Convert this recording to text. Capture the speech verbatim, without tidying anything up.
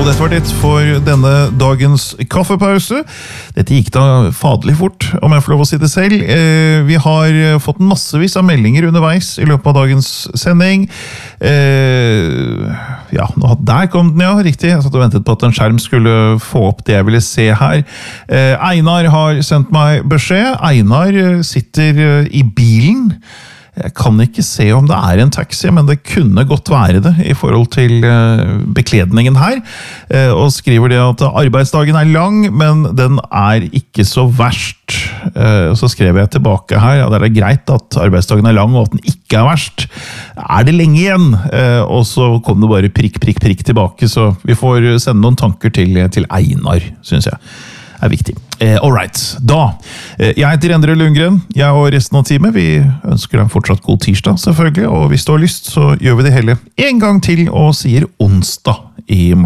Og dette var det for denne dagens kaffepause. Dette gikk da fadelig fort, om jeg får lov å si det selv. Vi har fått massevis av meldinger underveis i løpet av dagens sending. Ja, der kom den, ja, riktig. Jeg satt og ventet på at en skjerm skulle få opp det jeg ville se her. Einar har sendt meg beskjed. Einar sitter i bilen. Jeg kan ikke se om det er en taxi, men det kunne godt være det i forhold til bekledningen her. Og skriver det at arbeidsdagen er lang, men den er ikke så verst. Så skrev jeg tilbake her, ja, det er greit at arbeidsdagen er lang og at den ikke er verst. Er det lenge igjen? Og så kom det bare prikk, prikk, prikk tilbake, så vi får sende noen tanker til, til Einar, synes jeg. Er viktig. Eh, all right. Da, eh, jeg heter Endre Lundgren. Jeg og resten av teamet, vi ønsker deg fortsatt god tirsdag, selvfølgelig. Og hvis du har lyst, så gjør vi det hele en gang til og sier onsdag i morgen.